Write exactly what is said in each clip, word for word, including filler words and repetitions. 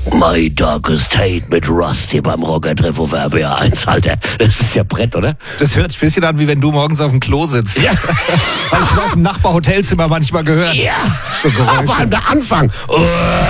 My Darkest Hate mit Rusty beim Rocker-Treff auf R B R eins, Alter. Das ist ja Brett, oder? Das hört sich ein bisschen an, wie wenn du morgens auf dem Klo sitzt. Ja. Hast du das im Nachbarhotelzimmer manchmal gehört? Ja. So Geräusche. Vor allem der Anfang. Oh.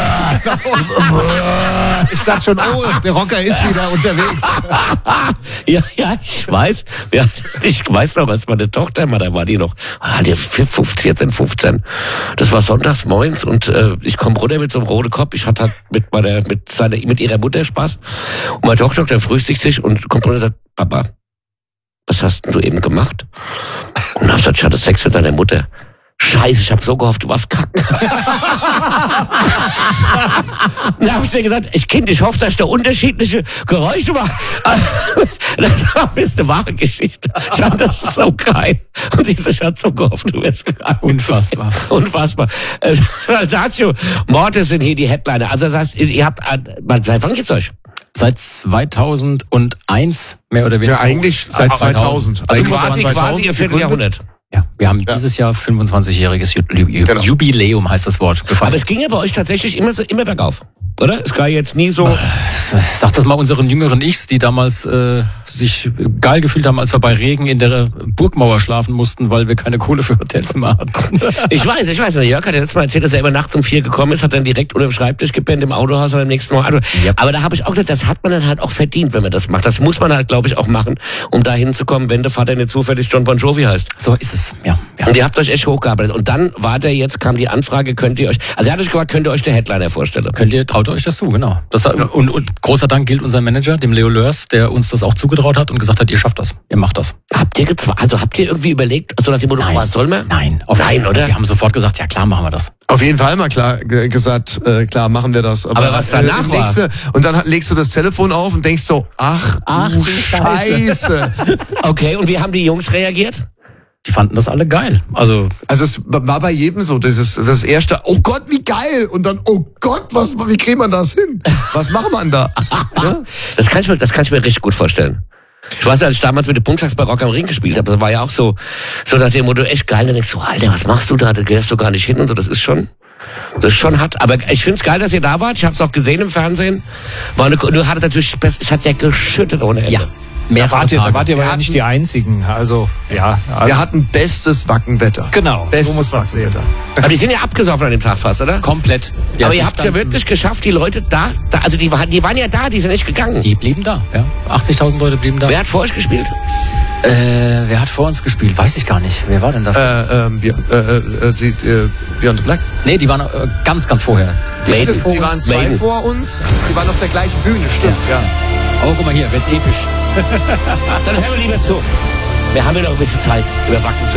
Ich dachte schon, oh, der Rocker ist wieder unterwegs. Ja, ja, ich weiß. Ja, ich weiß noch, als meine Tochter, da war die noch, ah, die vierzehn, fünfzehn. Das war sonntags morgens und äh, ich komme runter mit so einem roten Kopf. Ich hatte halt mit meiner, mit seiner, mit ihrer Mutter Spaß. Und meine Tochter, der frühstückt sich und kommt runter und sagt, Papa, was hast denn du eben gemacht? Und dann hab ich gesagt, ich hatte Sex mit deiner Mutter. Scheiße, ich hab so gehofft, du warst kacken. Da hab ich dir gesagt, ich Kind, ich hoffe, dass ich da unterschiedliche Geräusche mache. Das war eine wahre Geschichte. Ich fand das so geil. Und sie so, ich hab so gehofft, du wärst kacken. Unfassbar. Unfassbar. Äh, Saltatio, Morte sind hier die Headliner. Also das heißt, ihr habt, seit wann gibt's euch? Seit zweitausendeins, mehr oder weniger. Ja, eigentlich seit zweitausend. Also Eigentlich quasi, zweitausend quasi ihr Vierteljahrhundert. Ja, wir haben Ja. dieses Jahr fünfundzwanzigjähriges Ju- Ju- Genau. Jubiläum, heißt das Wort. Aber es ging ja bei euch tatsächlich immer so, immer bergauf. Oder? Es war jetzt nie so. Sag das mal unseren jüngeren Ichs, die damals äh, sich geil gefühlt haben, als wir bei Regen in der Burgmauer schlafen mussten, weil wir keine Kohle für Hotelzimmer hatten. Ich weiß, ich weiß. Jörg hat ja letztes Mal erzählt, dass er immer nachts um vier gekommen ist, hat dann direkt unter dem Schreibtisch gepennt im Autohaus oder im nächsten Mal. Also, Yep. Aber da habe ich auch gesagt, das hat man dann halt auch verdient, wenn man das macht. Das muss man halt, glaube ich, auch machen, um da hinzukommen, wenn der Vater nicht zufällig John Bon Jovi heißt. So ist es, ja. ja. Und ihr habt euch echt hochgearbeitet. Und dann war der jetzt, kam die Anfrage, könnt ihr euch, also er hat euch gefragt, könnt ihr euch der Headliner vorstellen? Könnt ihr, traut ihr euch das zu, genau. Das, und, und großer Dank gilt unserem Manager, dem Leo Lörs, der uns das auch zugetraut hat und gesagt hat, ihr schafft das, ihr macht das. Habt ihr gezwa- also habt ihr irgendwie überlegt, so nach dem Motto, Nein. was soll man? Nein, auf Nein, oder? Wir haben sofort gesagt, ja klar, machen wir das. Auf jeden Fall mal klar g- gesagt, äh, klar machen wir das. Aber was danach äh, legst du, und dann legst du das Telefon auf und denkst so, ach, Ach, du du Scheiße. Scheiße. Okay, und wie haben die Jungs reagiert? Die fanden das alle geil. Also Also es war bei jedem so, das ist das erste, oh Gott, wie geil, und dann, oh Gott, was, wie kriegt man das hin? Was macht man da? Ja? Das kann ich mir, das kann ich mir richtig gut vorstellen. Ich weiß, als ich damals mit dem Punktax bei Rock am Ring gespielt habe, das war ja auch so, so nach dem Motto, echt geil. Dann denkst du, Alter, was machst du da? Da gehst du gar nicht hin und so. Das ist schon, das ist schon hart. Aber ich find's geil, dass ihr da wart. Ich hab's auch gesehen im Fernsehen. War eine, du hattet natürlich, es hat ja geschüttet ohne Ende. ja, Da mehrere wart ihr, da Tage. wart ihr aber Wir ja nicht hatten- die Einzigen. Also, ja. Also, Wir hatten bestes Wackenwetter. genau, Bestes so muss man sehen. Wackenwetter. Aber die sind ja abgesoffen an dem Tag fast, oder? Komplett. Ja, Aber sie ihr habt ja standen- wirklich geschafft, die Leute da, da also die waren, die waren ja da, die sind nicht gegangen. Die blieben da, ja. achtzigtausend Leute blieben da. Wer hat vor euch gespielt? Äh, wer hat vor uns gespielt? Weiß ich gar nicht. Wer war denn da? Äh, ähm, Beyond, äh, äh, die, äh, Beyond the Black. Nee, die waren äh, ganz, ganz vorher. Die, Maiden. die waren zwei Maiden. vor uns, die waren auf der gleichen Bühne, stimmt, ja. Oh, guck mal hier, wird's episch. Dann hören wir lieber zu. Wir haben ja noch ein bisschen Zeit, über Wacken zu